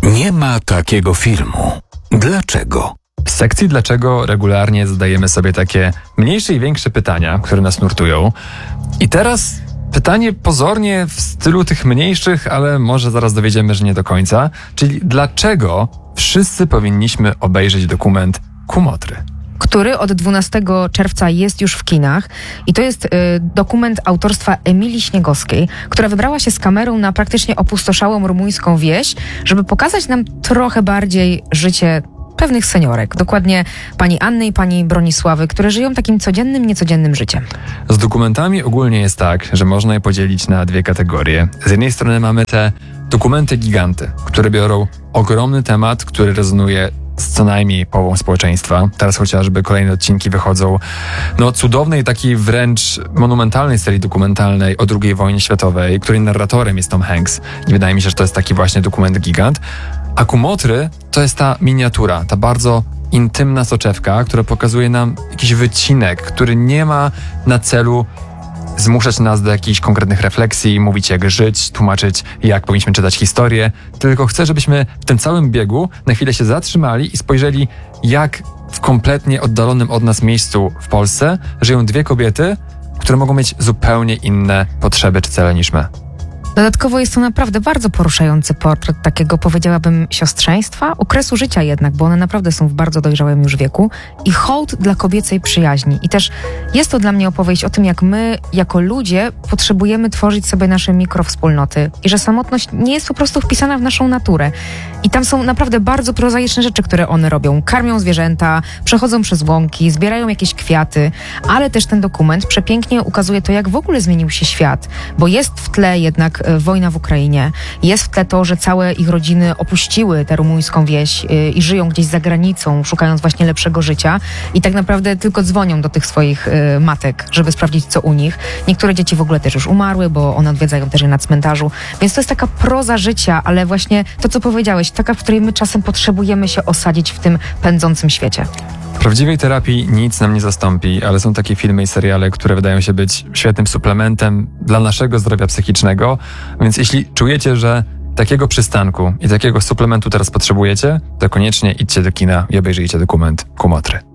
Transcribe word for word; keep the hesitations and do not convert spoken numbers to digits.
Nie ma takiego filmu. Dlaczego? W sekcji Dlaczego regularnie zadajemy sobie takie mniejsze i większe pytania, które nas nurtują. I teraz pytanie pozornie w stylu tych mniejszych, ale może zaraz dowiedziemy, że nie do końca. Czyli dlaczego wszyscy powinniśmy obejrzeć dokument Kumotry? Który od dwunastego czerwca jest już w kinach i to jest y, dokument autorstwa Emilii Śniegowskiej, która wybrała się z kamerą na praktycznie opustoszałą rumuńską wieś, żeby pokazać nam trochę bardziej życie pewnych seniorek, dokładnie pani Anny i pani Bronisławy, które żyją takim codziennym, niecodziennym życiem. Z dokumentami ogólnie jest tak, że można je podzielić na dwie kategorie. Z jednej strony mamy te dokumenty giganty, które biorą ogromny temat, który rezonuje z co najmniej połową społeczeństwa. Teraz chociażby kolejne odcinki wychodzą no cudownej, takiej wręcz monumentalnej serii dokumentalnej o drugiej wojnie światowej, której narratorem jest Tom Hanks. I wydaje mi się, że to jest taki właśnie dokument gigant. A Kumotry to jest ta miniatura, ta bardzo intymna soczewka, która pokazuje nam jakiś wycinek, który nie ma na celu zmuszać nas do jakichś konkretnych refleksji, mówić jak żyć, tłumaczyć jak powinniśmy czytać historię, tylko chcę, żebyśmy w tym całym biegu na chwilę się zatrzymali i spojrzeli, jak w kompletnie oddalonym od nas miejscu w Polsce żyją dwie kobiety, które mogą mieć zupełnie inne potrzeby czy cele niż my. Dodatkowo jest to naprawdę bardzo poruszający portret takiego, powiedziałabym, siostrzeństwa, okresu życia jednak, bo one naprawdę są w bardzo dojrzałym już wieku i hołd dla kobiecej przyjaźni. I też jest to dla mnie opowieść o tym, jak my, jako ludzie, potrzebujemy tworzyć sobie nasze mikrowspólnoty i że samotność nie jest po prostu wpisana w naszą naturę. I tam są naprawdę bardzo prozaiczne rzeczy, które one robią. Karmią zwierzęta, przechodzą przez łąki, zbierają jakieś kwiaty, ale też ten dokument przepięknie ukazuje to, jak w ogóle zmienił się świat, bo jest w tle jednak wojna w Ukrainie. Jest w tle to, że całe ich rodziny opuściły tę rumuńską wieś yy, i żyją gdzieś za granicą, szukając właśnie lepszego życia i tak naprawdę tylko dzwonią do tych swoich yy, matek, żeby sprawdzić, co u nich. Niektóre dzieci w ogóle też już umarły, bo one odwiedzają też je na cmentarzu. Więc to jest taka proza życia, ale właśnie to, co powiedziałeś, taka, w której my czasem potrzebujemy się osadzić w tym pędzącym świecie. Prawdziwej terapii nic nam nie zastąpi, ale są takie filmy i seriale, które wydają się być świetnym suplementem dla naszego zdrowia psychicznego, więc jeśli czujecie, że takiego przystanku i takiego suplementu teraz potrzebujecie, to koniecznie idźcie do kina i obejrzyjcie dokument Kumotry.